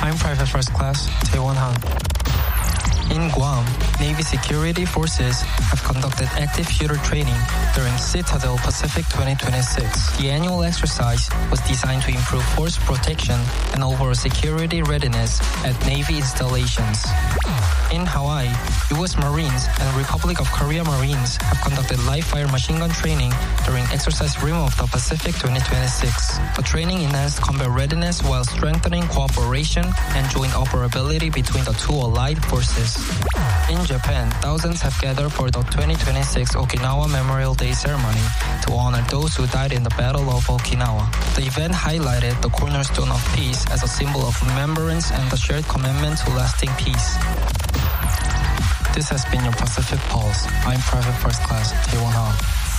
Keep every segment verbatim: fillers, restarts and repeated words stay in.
I'm Private First Class Tae-won Han. In Guam, Navy security forces have conducted active shooter training during Citadel Pacific twenty twenty-six. The annual exercise was designed to improve force protection and overall security readiness at Navy installations. In Hawaii, U S Marines and Republic of Korea Marines have conducted live-fire machine gun training during Exercise Rim of the Pacific twenty twenty-six. The training enhanced combat readiness while strengthening cooperation and joint operability between the two allied forces. In Japan, thousands have gathered for the twenty twenty-six Okinawa Memorial Day ceremony to honor those who died in the Battle of Okinawa. The event highlighted the cornerstone of peace as a symbol of remembrance and the shared commitment to lasting peace. This has been your Pacific Pulse. I'm Private First Class Tae-won Han.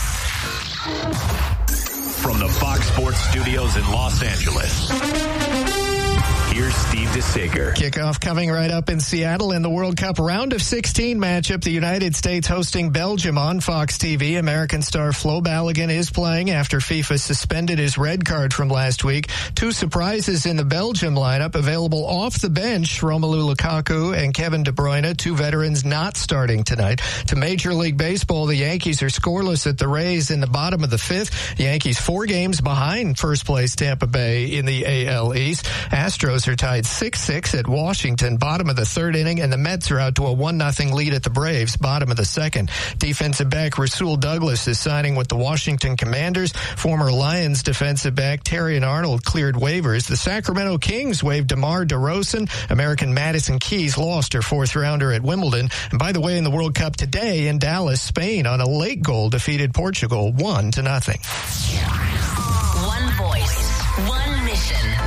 From the Fox Sports Studios in Los Angeles, here's Steve DeSager. Kickoff coming right up in Seattle in the World Cup round of sixteen matchup. The United States hosting Belgium on Fox T V. American star Flo Balogun is playing after FIFA suspended his red card from last week. Two surprises in the Belgium lineup available off the bench: Romelu Lukaku and Kevin De Bruyne, two veterans not starting tonight. To Major League Baseball, the Yankees are scoreless at the Rays in the bottom of the fifth. Yankees four games behind first place Tampa Bay in the A L East. Astros are tied six six at Washington, bottom of the third inning, and the Mets are out to a one nothing lead at the Braves, bottom of the second. Defensive back Rasul Douglas is signing with the Washington Commanders. Former Lions defensive back Terrion Arnold cleared waivers. The Sacramento Kings waived DeMar DeRozan. American Madison Keys lost her fourth rounder at Wimbledon. And by the way, in the World Cup today in Dallas, Spain on a late goal defeated Portugal one to nothing. One voice, one mission.